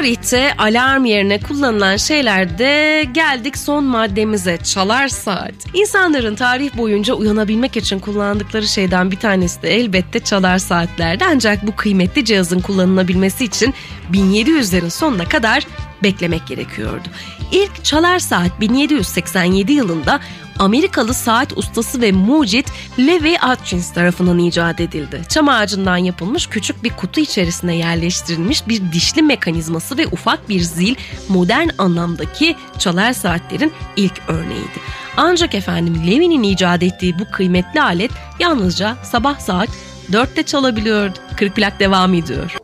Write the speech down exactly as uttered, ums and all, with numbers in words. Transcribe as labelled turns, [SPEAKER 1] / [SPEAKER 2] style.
[SPEAKER 1] Tarihte alarm yerine kullanılan şeylerde geldik son maddemize, çalar saat. İnsanların tarih boyunca uyanabilmek için kullandıkları şeyden bir tanesi de elbette çalar saatlerdi. Ancak bu kıymetli cihazın kullanılabilmesi için bin yedi yüzlerin sonuna kadar beklemek gerekiyordu. İlk çalar saat bin yedi yüz seksen yedi yılında Amerikalı saat ustası ve mucit Levi Hutchins tarafından icat edildi. Çam ağacından yapılmış küçük bir kutu içerisine yerleştirilmiş bir dişli mekanizması ve ufak bir zil modern anlamdaki çalar saatlerin ilk örneğiydi. Ancak efendim Levi'nin icat ettiği bu kıymetli alet yalnızca sabah saat dörtte çalabiliyordu. kırk plak devam ediyor.